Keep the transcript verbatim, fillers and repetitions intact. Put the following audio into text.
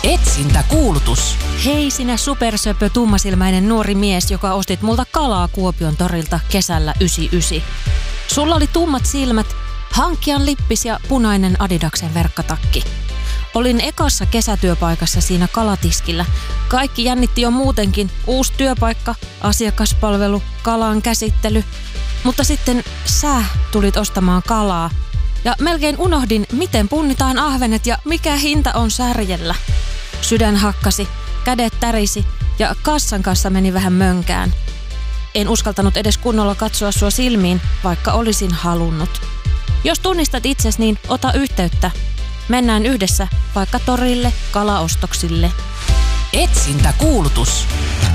Etsintäkuulutus. Hei sinä supersöpö tummasilmäinen nuori mies, joka ostit multa kalaa Kuopion torilta kesällä yhdeksänkymmentäyhdeksän. Sulla oli tummat silmät, hankkijan lippis ja punainen Adidaksen verkkatakki. Olin ekassa kesätyöpaikassa siinä kalatiskillä. Kaikki jännitti jo muutenkin. Uusi työpaikka, asiakaspalvelu, kalan käsittely. Mutta sitten sä tulit ostamaan kalaa. Ja melkein unohdin, miten punnitaan ahvenet ja mikä hinta on särjellä. Sydän hakkasi, kädet tärisi ja kassan kanssa meni vähän mönkään. En uskaltanut edes kunnolla katsoa sua silmiin, vaikka olisin halunnut. Jos tunnistat itses, niin ota yhteyttä. Mennään yhdessä vaikka torille kalaostoksille. Etsintäkuulutus.